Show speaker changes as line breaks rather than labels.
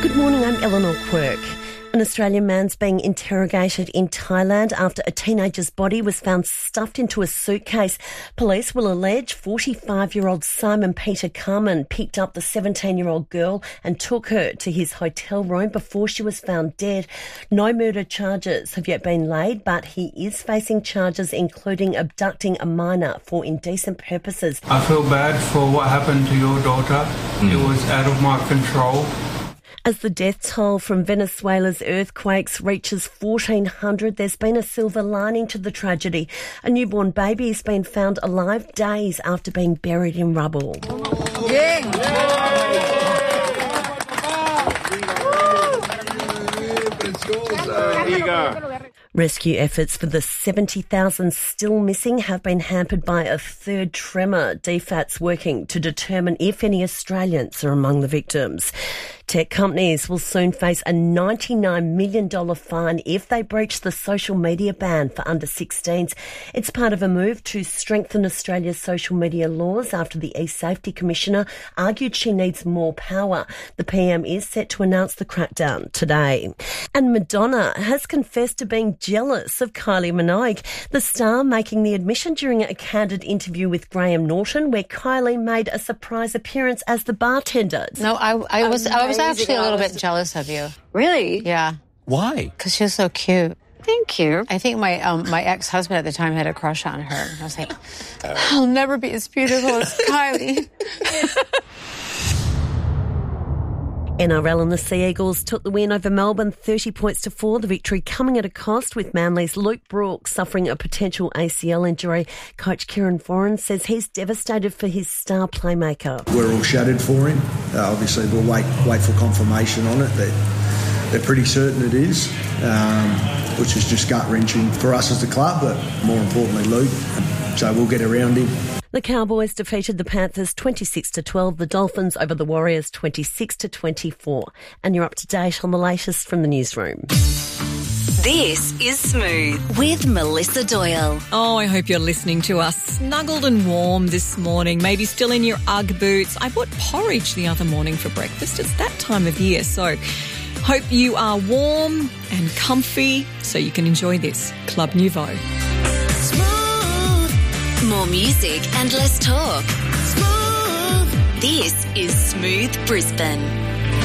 Good morning, I'm Eleanor Quirk. An Australian man's being interrogated in Thailand after a teenager's body was found stuffed into a suitcase. Police will allege 45-year-old Simon Peter Carman picked up the 17-year-old girl and took her to his hotel room before she was found dead. No murder charges have yet been laid, but he is facing charges including abducting a minor for indecent purposes.
I feel bad for what happened to your daughter. It was out of my control.
As the death toll from Venezuela's earthquakes reaches 1,400, there's been a silver lining to the tragedy. A newborn baby has been found alive days after being buried in rubble. Rescue efforts for the 70,000 still missing have been hampered by a third tremor. DFAT's working to determine if any Australians are among the victims. Tech companies will soon face a $99 million fine if they breach the social media ban for under 16s. It's part of a move to strengthen Australia's social media laws after the eSafety Commissioner argued she needs more power. The PM is set to announce the crackdown today. And Madonna has confessed to being jealous of Kylie Minogue, the star making the admission during a candid interview with Graham Norton, where Kylie made a surprise appearance as the bartender.
No, I was actually a little bit jealous of you.
Really?
Yeah.
Why?
Because she was so cute.
Thank you.
I think my ex-husband at the time had a crush on her. I was like, I'll never be as beautiful as Kylie.
NRL and the Sea Eagles took the win over Melbourne 30 points to 4. The victory coming at a cost, with Manly's Luke Brooks suffering a potential ACL injury. Coach Kieran Foran says he's devastated for his star playmaker.
We're all shattered for him. Obviously, we'll wait for confirmation on it. They're pretty certain it is, which is just gut-wrenching for us as the club, but more importantly, Luke. So we'll get around him.
The Cowboys defeated the Panthers 26-12, the Dolphins over the Warriors 26-24. And you're up to date on the latest from the newsroom.
This is Smooth with Melissa Doyle.
Oh, I hope you're listening to us snuggled and warm this morning, maybe still in your Ugg boots. I bought porridge the other morning for breakfast. It's that time of year, so hope you are warm and comfy so you can enjoy this Club Nouveau.
More music and less talk. Smooth. This is Smooth Brisbane.